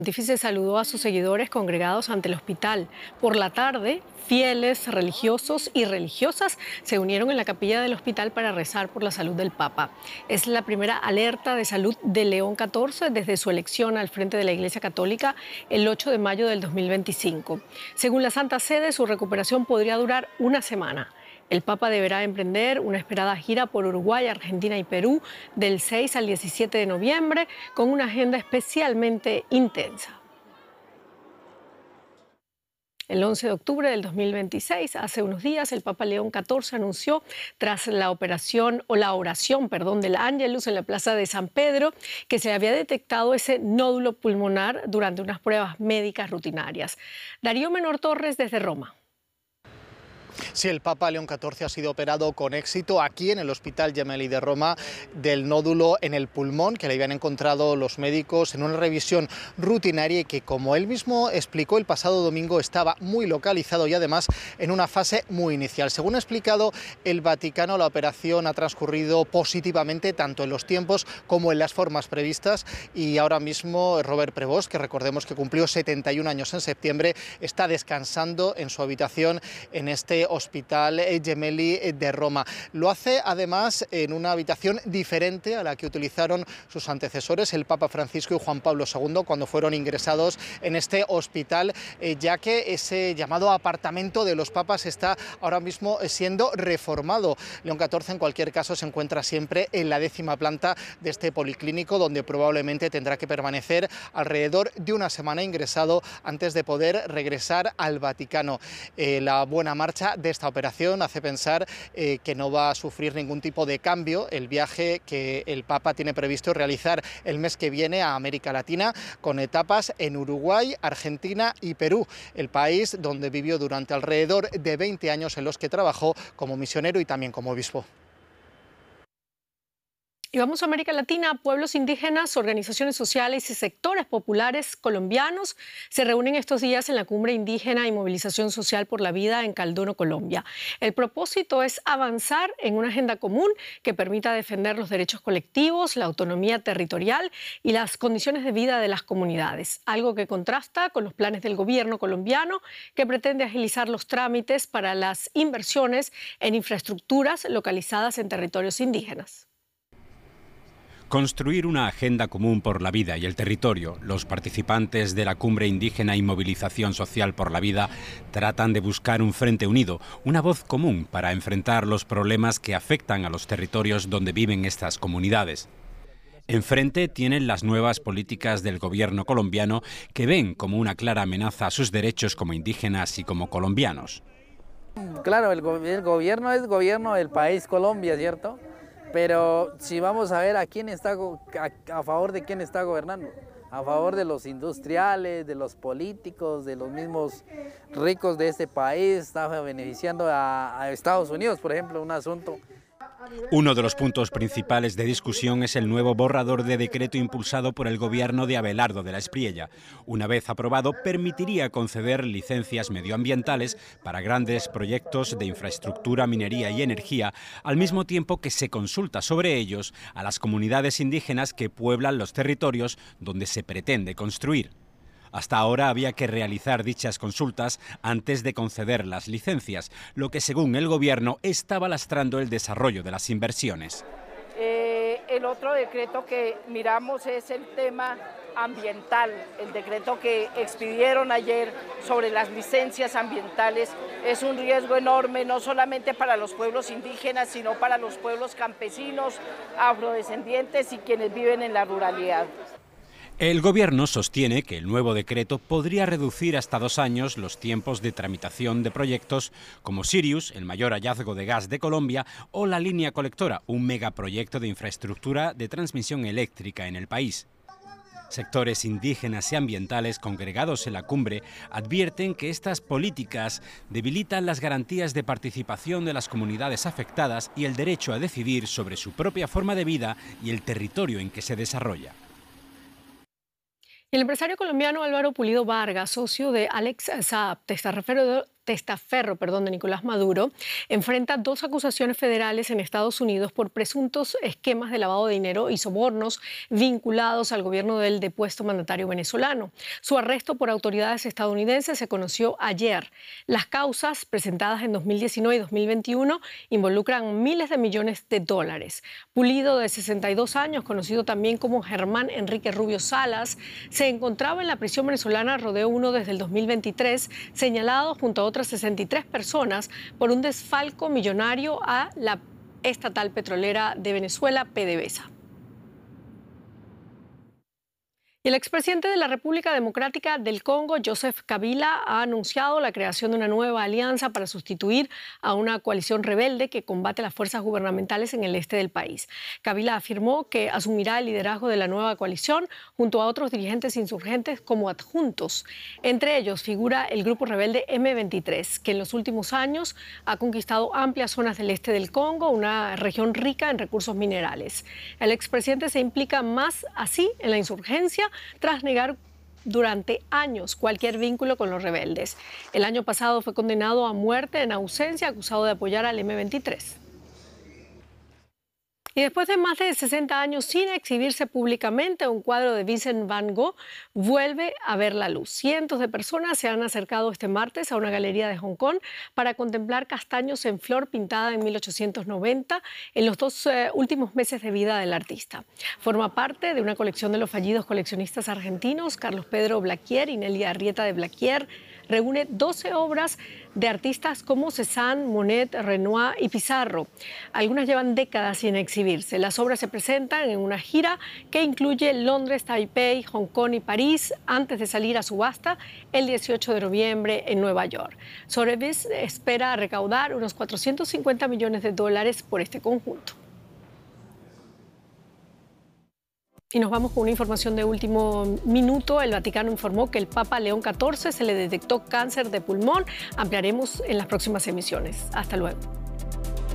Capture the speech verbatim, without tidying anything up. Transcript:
Pontífice saludó a sus seguidores congregados ante el hospital. Por la tarde, fieles, religiosos y religiosas se unieron en la capilla del hospital para rezar por la salud del Papa. Es la primera alerta de salud de León catorce desde su elección al frente de la Iglesia Católica el ocho de mayo del dos mil veinticinco. Según la Santa Sede, su recuperación podría durar una semana. El Papa deberá emprender una esperada gira por Uruguay, Argentina y Perú del seis al diecisiete de noviembre con una agenda especialmente intensa. El once de octubre del dos mil veintiséis, hace unos días, el Papa León catorce anunció, tras la operación o la oración, perdón, del Ángelus en la Plaza de San Pedro, que se había detectado ese nódulo pulmonar durante unas pruebas médicas rutinarias. Darío Menor Torres desde Roma. Sí, el Papa León catorce ha sido operado con éxito aquí en el Hospital Gemelli de Roma del nódulo en el pulmón que le habían encontrado los médicos en una revisión rutinaria y que, como él mismo explicó el pasado domingo, estaba muy localizado y además en una fase muy inicial. Según ha explicado el Vaticano, la operación ha transcurrido positivamente tanto en los tiempos como en las formas previstas y ahora mismo Robert Prevost, que recordemos que cumplió setenta y un años en septiembre, está descansando en su habitación en este Hospital Gemelli de Roma. Lo hace además en una habitación diferente a la que utilizaron sus antecesores, el Papa Francisco y Juan Pablo segundo, cuando fueron ingresados en este hospital, eh, ya que ese llamado apartamento de los papas está ahora mismo siendo reformado. León catorce, en cualquier caso, se encuentra siempre en la décima planta de este policlínico, donde probablemente tendrá que permanecer alrededor de una semana ingresado antes de poder regresar al Vaticano. Eh, la buena marcha de esta operación hace pensar eh, que no va a sufrir ningún tipo de cambio el viaje que el Papa tiene previsto realizar el mes que viene a América Latina, con etapas en Uruguay, Argentina y Perú, el país donde vivió durante alrededor de veinte años, en los que trabajó como misionero y también como obispo. Y vamos a América Latina. Pueblos indígenas, organizaciones sociales y sectores populares colombianos se reúnen estos días en la Cumbre Indígena y Movilización Social por la Vida en Caldono, Colombia. El propósito es avanzar en una agenda común que permita defender los derechos colectivos, la autonomía territorial y las condiciones de vida de las comunidades, algo que contrasta con los planes del gobierno colombiano, que pretende agilizar los trámites para las inversiones en infraestructuras localizadas en territorios indígenas. Construir una agenda común por la vida y el territorio. Los participantes de la Cumbre Indígena y Movilización Social por la Vida tratan de buscar un frente unido, una voz común para enfrentar los problemas que afectan a los territorios donde viven estas comunidades. Enfrente tienen las nuevas políticas del gobierno colombiano, que ven como una clara amenaza a sus derechos como indígenas y como colombianos. Claro, el, go el gobierno es gobierno del país Colombia, ¿cierto? Pero si vamos a ver a quién está, a, a favor de quién está gobernando, a favor de los industriales, de los políticos, de los mismos ricos de este país, está beneficiando a, a Estados Unidos, por ejemplo, un asunto. Uno de los puntos principales de discusión es el nuevo borrador de decreto impulsado por el gobierno de Abelardo de la Espriella. Una vez aprobado, permitiría conceder licencias medioambientales para grandes proyectos de infraestructura, minería y energía, al mismo tiempo que se consulta sobre ellos a las comunidades indígenas que pueblan los territorios donde se pretende construir. Hasta ahora había que realizar dichas consultas antes de conceder las licencias, lo que según el gobierno estaba lastrando el desarrollo de las inversiones. Eh, el otro decreto que miramos es el tema ambiental. El decreto que expidieron ayer sobre las licencias ambientales es un riesgo enorme, no solamente para los pueblos indígenas, sino para los pueblos campesinos, afrodescendientes y quienes viven en la ruralidad. El gobierno sostiene que el nuevo decreto podría reducir hasta dos años los tiempos de tramitación de proyectos como Sirius, el mayor hallazgo de gas de Colombia, o la línea colectora, un megaproyecto de infraestructura de transmisión eléctrica en el país. Sectores indígenas y ambientales congregados en la cumbre advierten que estas políticas debilitan las garantías de participación de las comunidades afectadas y el derecho a decidir sobre su propia forma de vida y el territorio en que se desarrolla. El empresario colombiano Álvaro Pulido Vargas, socio de Alex Saab, testaferro testaferro perdón, de Nicolás Maduro, enfrenta dos acusaciones federales en Estados Unidos por presuntos esquemas de lavado de dinero y sobornos vinculados al gobierno del depuesto mandatario venezolano. Su arresto por autoridades estadounidenses se conoció ayer. Las causas, presentadas en dos mil diecinueve y dos mil veintiuno, involucran miles de millones de dólares. Pulido, de sesenta y dos años, conocido también como Germán Enrique Rubio Salas, se encontraba en la prisión venezolana Rodeo uno desde el dos mil veintitrés, señalado junto a otras sesenta y tres personas por un desfalco millonario a la estatal petrolera de Venezuela, PDVSA. Y el expresidente de la República Democrática del Congo, Joseph Kabila, ha anunciado la creación de una nueva alianza para sustituir a una coalición rebelde que combate las fuerzas gubernamentales en el este del país. Kabila afirmó que asumirá el liderazgo de la nueva coalición junto a otros dirigentes insurgentes como adjuntos. Entre ellos figura el grupo rebelde eme veintitrés, que en los últimos años ha conquistado amplias zonas del este del Congo, una región rica en recursos minerales. El expresidente se implica más así en la insurgencia, tras negar durante años cualquier vínculo con los rebeldes. El año pasado fue condenado a muerte en ausencia, acusado de apoyar al eme veintitrés. Y después de más de sesenta años sin exhibirse públicamente, un cuadro de Vincent Van Gogh vuelve a ver la luz. Cientos de personas se han acercado este martes a una galería de Hong Kong para contemplar castaños en flor pintada en mil ochocientos noventa, en los dos eh, últimos meses de vida del artista. Forma parte de una colección de los fallidos coleccionistas argentinos Carlos Pedro Blaquier y Nelly Arrieta de Blaquier. Reúne doce obras de artistas como Cézanne, Monet, Renoir y Pizarro. Algunas llevan décadas sin exhibirse. Las obras se presentan en una gira que incluye Londres, Taipei, Hong Kong y París, antes de salir a subasta el dieciocho de noviembre en Nueva York. Sotheby's espera recaudar unos cuatrocientos cincuenta millones de dólares por este conjunto. Y nos vamos con una información de último minuto. El Vaticano informó que el Papa León catorce se le detectó cáncer de pulmón. Ampliaremos en las próximas emisiones. Hasta luego.